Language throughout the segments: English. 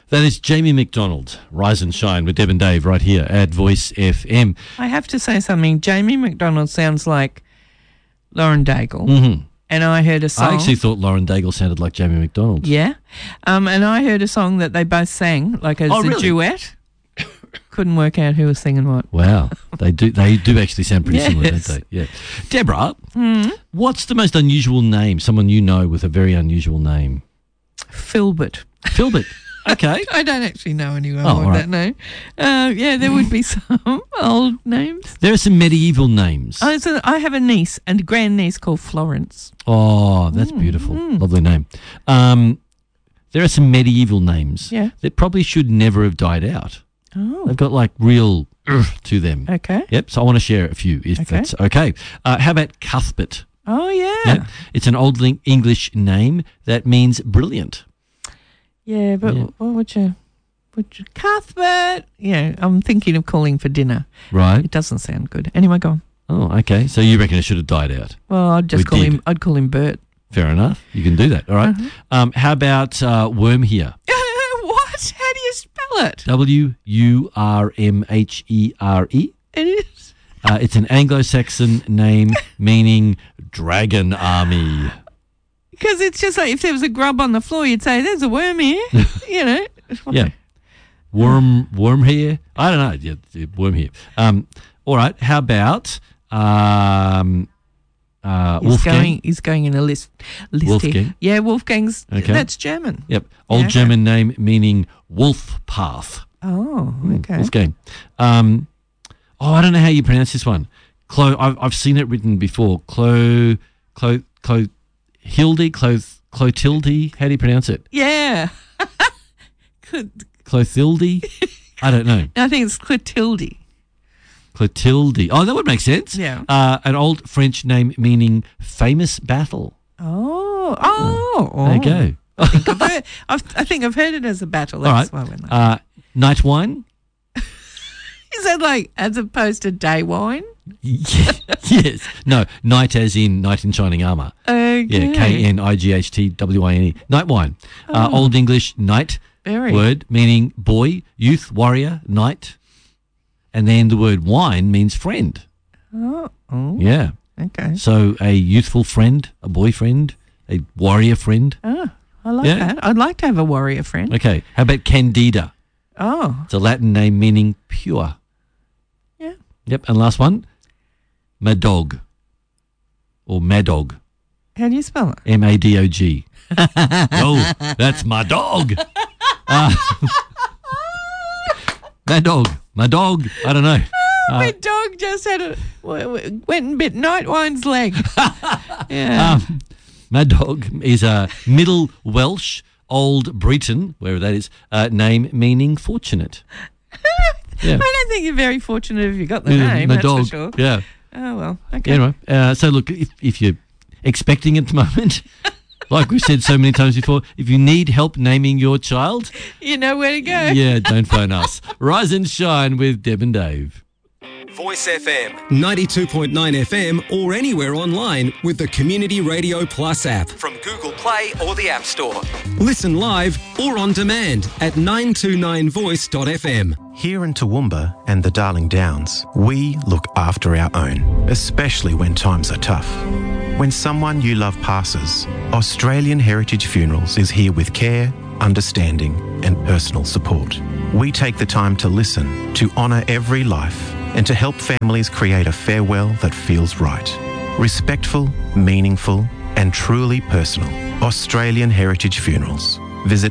That is Jamie McDonald, Rise and Shine with Deb and Dave right here at Voice FM. I have to say something. Jamie McDonald sounds like Lauren Daigle. Mm-hmm. And I heard a song. I actually thought Lauren Daigle sounded like Jamie McDonald. Yeah. And I heard a song that they both sang, like as a duet. Couldn't work out who was singing what. Wow. They do actually sound pretty similar, don't they? Yeah. Deborah, what's the most unusual name, someone you know with a very unusual name? Filbert. Filbert. Okay. I don't actually know anyone with that name. Yeah, there would be some old names. There are some medieval names. So I have a niece and grandniece called Florence. Oh, that's beautiful. Lovely name. There are some medieval names that probably should never have died out. Oh. They've got like real to them. Okay. Yep, so I want to share a few if that's okay. How about Cuthbert? Oh, yeah. Yep. It's an old English name that means brilliant. Yeah, but what would you Cuthbert? Yeah, I'm thinking of calling for dinner. Right. It doesn't sound good. Anyway, go on. Oh, okay. So you reckon it should have died out? Well, I'd call him Bert. Fair enough. You can do that. All right. How about Wormhere? What? How do you spell it? Wurmhere. It is. It's an Anglo-Saxon name meaning dragon army. Because it's just like if there was a grub on the floor, you'd say, there's a worm here, you know. Yeah. Worm here? I don't know. Yeah, worm here. All right. How about Wolfgang? He's going in a list Wolfgang. here. Yeah, Wolfgang's, that's German. Yep. Old German name meaning wolf path. Oh, okay. Wolfgang. I don't know how you pronounce this one. I've seen it written before. Clotilde. How do you pronounce it? Yeah. Clotilde? I don't know. No, I think it's Clotilde. Clotilde. Oh, that would make sense. Yeah. An old French name meaning famous battle. Oh. There you go. I think I've heard it as a battle. That's why I went like that. Night wine? Is that like as opposed to day wine? Yes. No, night as in knight in shining armour. Okay. Yeah, KNIGHTWINE. Night wine. Old English knight word meaning boy, youth, warrior, knight. And then the word wine means friend. Oh. Yeah. Okay. So a youthful friend, a boyfriend, a warrior friend. Oh, I like that. I'd like to have a warrior friend. Okay. How about Candida? Oh. It's a Latin name meaning pure. Yeah. Yep. And last one, Madog or Madog. How do you spell it? MADOG. Oh, that's my dog. My dog. I don't know. My dog just went and bit Nightwine's leg. Yeah. My dog is a Middle Welsh, Old Breton, wherever that is, name meaning fortunate. Yeah. I don't think you're very fortunate if you got the name. My that's dog. For sure. Yeah. Oh well. Okay. Anyway, so look, if you're expecting at the moment, like we've said so many times before, if you need help naming your child, you know where to go. Yeah, don't phone us. Rise and shine with Deb and Dave. Voice FM 92.9 FM or anywhere online with the Community Radio Plus app from Google Play or the App Store. Listen live or on demand at 929voice.fm. Here in Toowoomba and the Darling Downs, we look after our own, especially when times are tough. When someone you love passes, Australian Heritage Funerals is here with care, understanding and personal support. We take the time to listen, to honour every life and to help families create a farewell that feels right. Respectful, meaningful and truly personal. Australian Heritage Funerals. Visit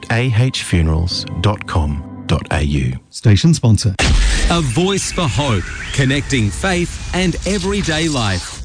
ahfunerals.com.au. Station sponsor. A voice for hope, connecting faith and everyday life.